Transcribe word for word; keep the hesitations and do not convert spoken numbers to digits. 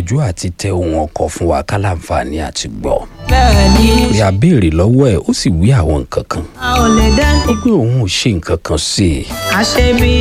gbìyànjú àti tẹ ohun ọkọ̀ fún wa ká láǹfààní àti gbọ́. bẹ́ẹ̀ ni Orí abéèrè lọ́wọ́ ẹ̀ ó sì wí àwọn nǹkan kan. a ò lè dá Ó pé òun ò ṣe nǹkan kan sí i. àṣebí